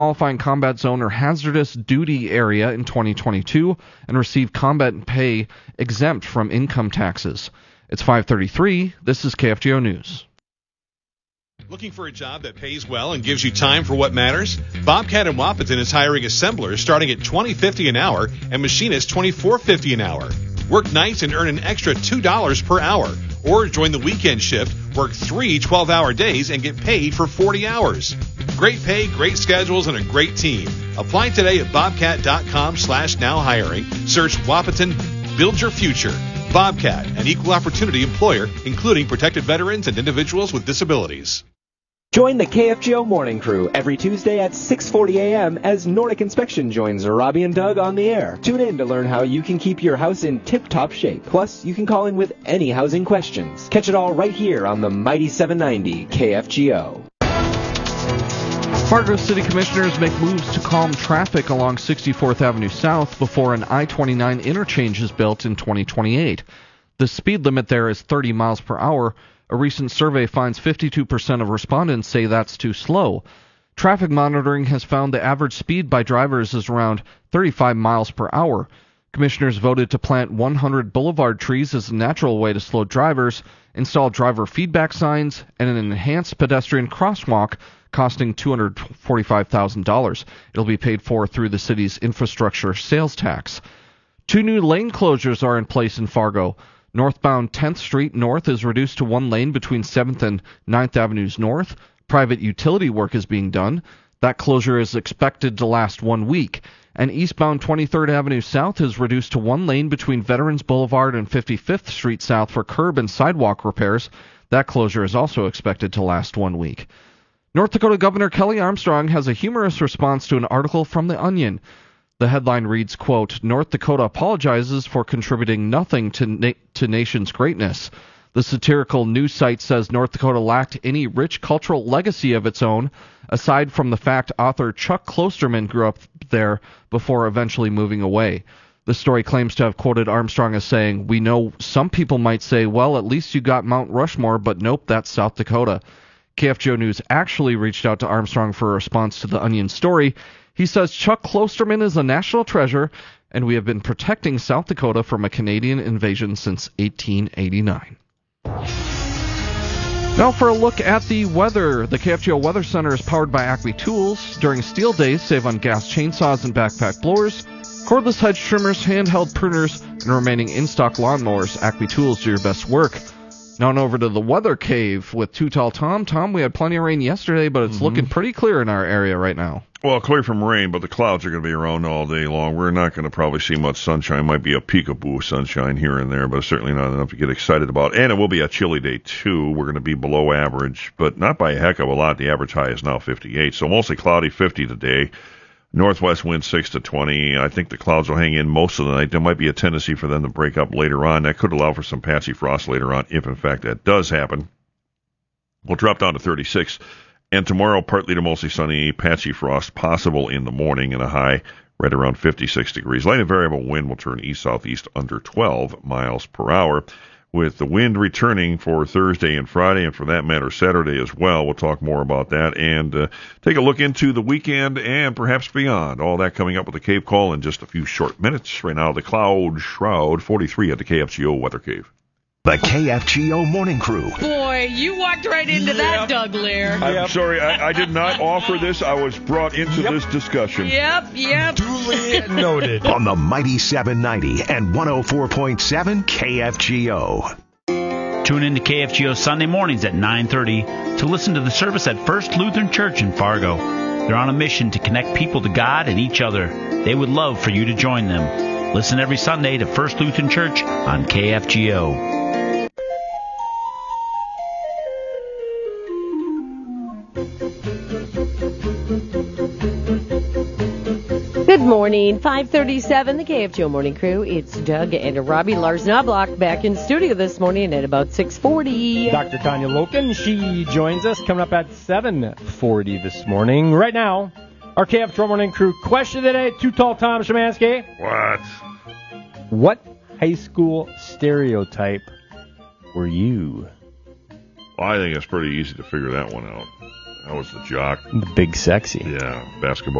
qualifying combat zone or hazardous duty area in 2022 and receive combat pay exempt from income taxes. It's 5:33. This is KFGO News. Looking for a job that pays well and gives you time for what matters? Bobcat in Wapaton is hiring assemblers starting at $20.50 an hour and machinists $24.50 an hour. Work nights and earn an extra $2 per hour. Or join the weekend shift, work 3 12-hour days and get paid for 40 hours. Great pay, great schedules, and a great team. Apply today at bobcat.com/now-hiring. Search Wapaton, build your future. Bobcat, an equal opportunity employer, including protected veterans and individuals with disabilities. Join the KFGO Morning Crew every Tuesday at 6:40 a.m. as Nordic Inspection joins Robbie and Doug on the air. Tune in to learn how you can keep your house in tip-top shape. Plus, you can call in with any housing questions. Catch it all right here on the Mighty 790 KFGO. Fargo City Commissioners make moves to calm traffic along 64th Avenue South before an I-29 interchange is built in 2028. The speed limit there is 30 miles per hour. A recent survey finds 52% of respondents say that's too slow. Traffic monitoring has found the average speed by drivers is around 35 miles per hour. Commissioners voted to plant 100 boulevard trees as a natural way to slow drivers, install driver feedback signs, and an enhanced pedestrian crosswalk costing $245,000. It'll be paid for through the city's infrastructure sales tax. 2 new lane closures are in place in Fargo. Northbound 10th Street North is reduced to 1 lane between 7th and 9th Avenues North. Private utility work is being done. That closure is expected to last 1 week. And eastbound 23rd Avenue South is reduced to 1 lane between Veterans Boulevard and 55th Street South for curb and sidewalk repairs. That closure is also expected to last 1 week. North Dakota Governor Kelly Armstrong has a humorous response to an article from The Onion. The headline reads, quote, North Dakota apologizes for contributing nothing to nation's greatness. The satirical news site says North Dakota lacked any rich cultural legacy of its own, aside from the fact author Chuck Klosterman grew up there before eventually moving away. The story claims to have quoted Armstrong as saying, we know some people might say, well, at least you got Mount Rushmore, but nope, that's South Dakota. KFGO News actually reached out to Armstrong for a response to the Onion story. He says Chuck Klosterman is a national treasure, and we have been protecting South Dakota from a Canadian invasion since 1889. Now for a look at the weather. The KFGO Weather Center is powered by Acme Tools. During steel days, save on gas chainsaws and backpack blowers, cordless hedge trimmers, handheld pruners, and remaining in-stock lawnmowers. Acme Tools do your best work. Now on over to the Weather Cave with Too Tall Tom. Tom, we had plenty of rain yesterday, but it's looking pretty clear in our area right now. Well, clear from rain, but the clouds are going to be around all day long. We're not going to probably see much sunshine. Might be a peekaboo sunshine here and there, but certainly not enough to get excited about. And it will be a chilly day, too. We're going to be below average, but not by a heck of a lot. The average high is now 58, so mostly cloudy, 50 today. Northwest wind 6 to 20. I think the clouds will hang in most of the night. There might be a tendency for them to break up later on. That could allow for some patchy frost later on, if in fact that does happen. We'll drop down to 36. And tomorrow, partly to mostly sunny, patchy frost possible in the morning and a high right around 56 degrees. Light and variable wind will turn east-southeast under 12 miles per hour, with the wind returning for Thursday and Friday, and for that matter, Saturday as well. We'll talk more about that and take a look into the weekend and perhaps beyond. All that coming up with the Cave Call in just a few short minutes. Right now, the Cloud Shroud 43 at the KFGO Weather Cave. The KFGO Morning Crew. Boy, you walked right into that, Doug Lear. I'm sorry, I did not offer this. I was brought into this discussion. Yep. Duly noted. On the Mighty 790 and 104.7 KFGO. Tune in to KFGO Sunday mornings at 9:30 to listen to the service at First Lutheran Church in Fargo. They're on a mission to connect people to God and each other. They would love for you to join them. Listen every Sunday to First Lutheran Church on KFGO. Good morning, 5:37, the KFGO Morning Crew. It's Doug and Robbie. Lars Knobloch back in studio this morning at about 6:40. Dr. Tanya Loken, she joins us coming up at 7:40 this morning. Right now, our KFGO Morning Crew question of the day, Too Tall Tom Szymanski. What high school stereotype were you? Well, I think it's pretty easy to figure that one out. That was the jock. The big sexy. Yeah, basketball